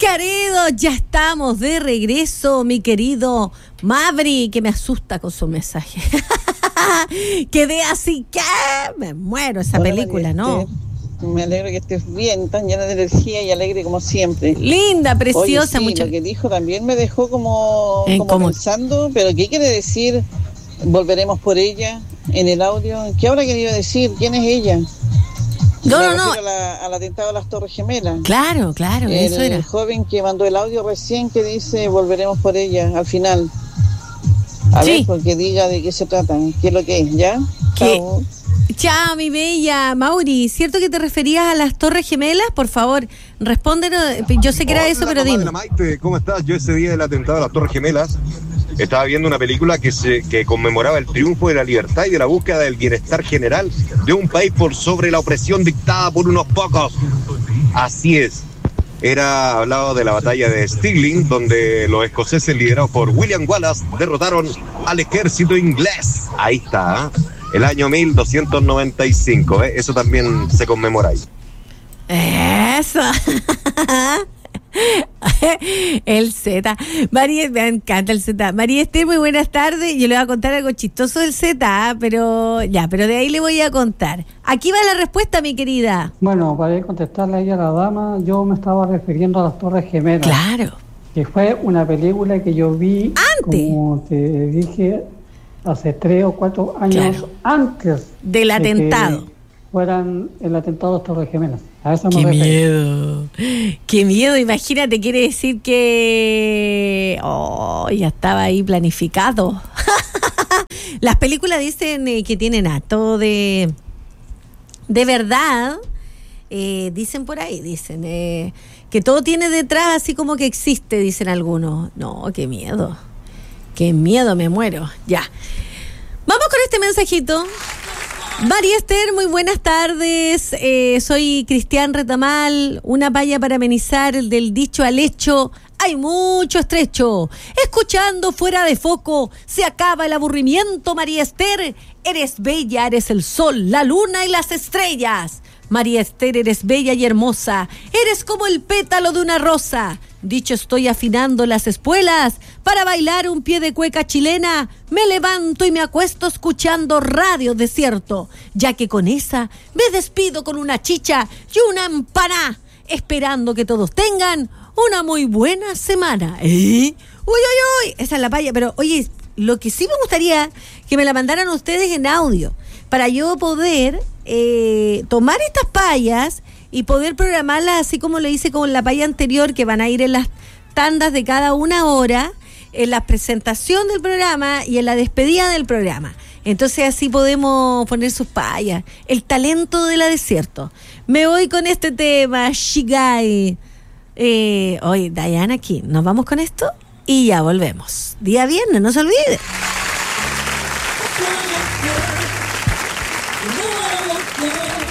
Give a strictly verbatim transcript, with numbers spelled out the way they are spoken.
querido, ya estamos de regreso, mi querido Mavri, que me asusta con su mensaje. Quedé así que me muero esa Hola, película, ¿no? Me alegro que estés bien, tan llena de energía y alegre como siempre. Linda, preciosa, Oye, sí, mucho. Lo que dijo también me dejó como, ¿En como cómo? pensando, pero ¿qué quiere decir? Volveremos por ella en el audio. ¿Qué habrá querido decir? ¿Quién es ella? No, me no, no. A la, al atentado a las Torres Gemelas. Claro, claro, el eso era. El joven que mandó el audio recién que dice volveremos por ella al final. A sí. ver, porque diga de qué se trata, qué es lo que es, ¿ya? ¿Qué? Chao. Chao, mi bella. Mauri, ¿cierto que te referías a las Torres Gemelas? Por favor, respóndenos. Yo sé que era Hola, eso, pero mamá dime. De la Maite, ¿cómo estás? Yo ese día del atentado a las Torres Gemelas estaba viendo una película que se que conmemoraba el triunfo de la libertad y de la búsqueda del bienestar general de un país por sobre la opresión dictada por unos pocos. Así es. Era hablado de la batalla de Stirling, donde los escoceses liderados por William Wallace derrotaron al ejército inglés. Ahí está, ¿eh? El año mil doscientos noventa y cinco, ¿eh? Eso también se conmemora ahí. Eso. El Z. María, me encanta el Z. María Esther, muy buenas tardes. Yo le voy a contar algo chistoso del Z, ¿eh? pero ya, pero de ahí le voy a contar. Aquí va la respuesta, mi querida. Bueno, para contestarle ahí a la dama, yo me estaba refiriendo a las Torres Gemelas. Claro. Que fue una película que yo vi, antes, como te dije, hace tres o cuatro años claro. antes del de atentado. Que fueran el atentado a las Torres Gemelas. A eso me ¡Qué refiero. miedo! ¡Qué miedo! Imagínate, quiere decir que oh, ya estaba ahí planificado. Las películas dicen eh, que tienen acto de de verdad. Eh, dicen por ahí, dicen eh, que todo tiene detrás, así como que existe, dicen algunos. No, qué miedo. Qué miedo, me muero. Ya. Vamos con este mensajito. María Esther, muy buenas tardes. Eh, soy Cristian Retamal. Una palla para amenizar el del dicho al hecho. Hay mucho estrecho. Escuchando fuera de foco, se acaba el aburrimiento, María Esther. Eres bella, eres el sol, la luna y las estrellas. María Esther, eres bella y hermosa. Eres como el pétalo de una rosa. Dicho estoy afinando las espuelas para bailar un pie de cueca chilena. Me levanto y me acuesto escuchando Radio Desierto, ya que con esa me despido con una chicha y una empaná, esperando que todos tengan una muy buena semana. ¿Eh? Uy, uy, uy, esa es la paya. Pero oye, lo que sí me gustaría que me la mandaran ustedes en audio, para yo poder eh, tomar estas payas y poder programarlas así como lo hice con la paya anterior, que van a ir en las tandas de cada una hora, en la presentación del programa y en la despedida del programa. Entonces así podemos poner sus payas. El talento de la Desierto. Me voy con este tema, Shigai. Eh, oye, Diana, aquí, nos vamos con esto y ya volvemos. Día viernes, no se olvide. No, no, no.